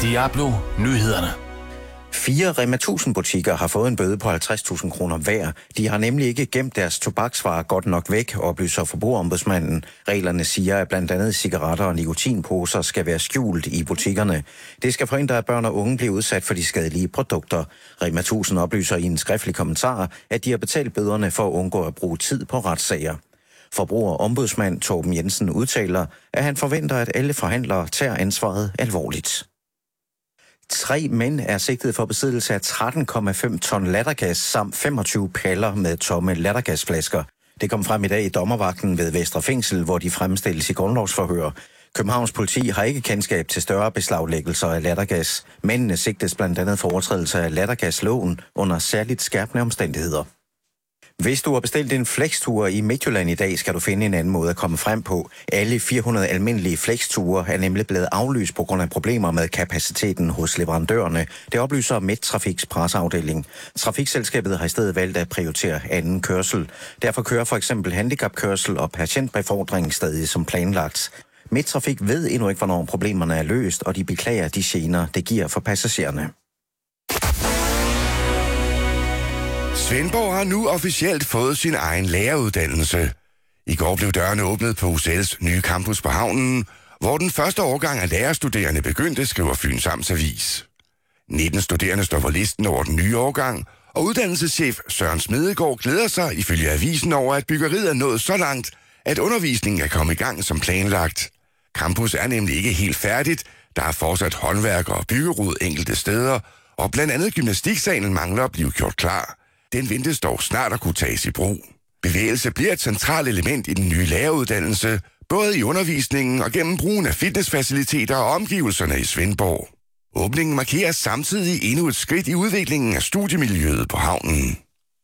Diablo Nyhederne. 4 Rema 1000 butikker har fået en bøde på 50.000 kroner hver. De har nemlig ikke gemt deres tobaksvarer godt nok væk, oplyser Forbrugerombudsmanden. Reglerne siger, at blandt andet cigaretter og nikotinposer skal være skjult i butikkerne. Det skal forhindre, at børn og unge bliver udsat for de skadelige produkter. Rema 1000 oplyser i en skriftlig kommentar, at de har betalt bøderne for at undgå at bruge tid på retssager. Forbrugerombudsmand Torben Jensen udtaler, at han forventer, at alle forhandlere tager ansvaret alvorligt. 3 mænd er sigtet for besiddelse af 13,5 ton lattergas samt 25 paller med tomme lattergasflasker. Det kom frem i dag i dommervagten ved Vestre Fængsel, hvor de fremstilles i grundlovsforhør. Københavns politi har ikke kendskab til større beslaglæggelser af lattergas. Mændene sigtes blandt andet for overtrædelse af lattergasloven under særligt skærpende omstændigheder. Hvis du har bestilt en flextur i Midtjylland i dag, skal du finde en anden måde at komme frem på. Alle 400 almindelige flexture er nemlig blevet aflyst på grund af problemer med kapaciteten hos leverandørerne. Det oplyser Midttrafiks presseafdeling. Trafikselskabet har i stedet valgt at prioritere anden kørsel. Derfor kører for eksempel handicapkørsel og patientbefordring stadig som planlagt. Midttrafik ved endnu ikke, hvornår problemerne er løst, og de beklager de gener, det giver for passagererne. Svendborg har nu officielt fået sin egen læreruddannelse. I går blev dørene åbnet på UCL's nye campus på havnen, hvor den første årgang af lærerstuderende begyndte, skriver Fyns Amts Avis. 19 studerende står på listen over den nye årgang, og uddannelseschef Søren Smedegaard glæder sig ifølge avisen over, at byggeriet er nået så langt, at undervisningen er kommet i gang som planlagt. Campus er nemlig ikke helt færdigt, der er fortsat håndværk og byggerod enkelte steder, og blandt andet gymnastiksalen mangler at blive gjort klar. Den ventes dog snart at kunne tages i brug. Bevægelse bliver et centralt element i den nye læreruddannelse, både i undervisningen og gennem brugen af fitnessfaciliteter og omgivelserne i Svendborg. Åbningen markerer samtidig endnu et skridt i udviklingen af studiemiljøet på havnen.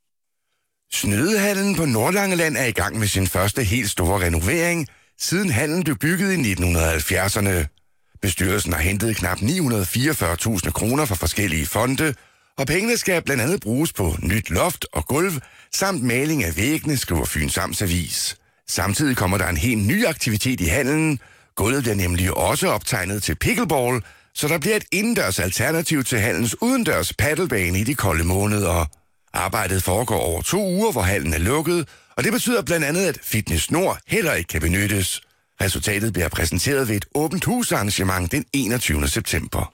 Snødehallen på Nordlangeland er i gang med sin første helt store renovering, siden hallen blev bygget i 1970'erne. Bestyrelsen har hentet knap 944.000 kroner fra forskellige fonde, og pengene skal blandt andet bruges på nyt loft og gulv, samt maling af væggene, skriver Fyns Amts Avis. Samtidig kommer der en helt ny aktivitet i hallen. Gulvet bliver nemlig også optegnet til pickleball, så der bliver et indendørs alternativ til hallens udendørs paddlebane i de kolde måneder. Arbejdet foregår over 2 uger, hvor hallen er lukket, og det betyder blandt andet, at Fitness Nord heller ikke kan benyttes. Resultatet bliver præsenteret ved et åbent husarrangement den 21. september.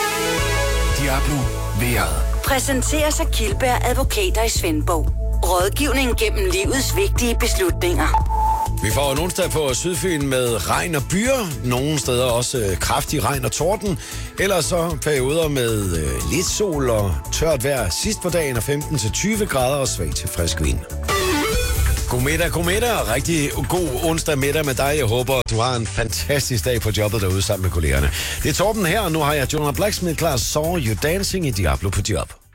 Diablo vejret. Præsenteres af Kildberg Advokater i Svendborg. Rådgivning gennem livets vigtige beslutninger. Vi får en onsdag på Sydfyn med regn og byer. Nogle steder også kraftig regn og torden. Ellers så perioder med lidt sol og tørt vejr sidst på dagen, og 15-20 grader og svag til frisk vind. Godmiddag. Rigtig god onsdag middag med dig. Jeg håber, du har en fantastisk dag på jobbet derude sammen med kollegerne. Det er Torben her, og nu har jeg Jonah Blacksmith klar. Saw You Dancing i Diablo på job.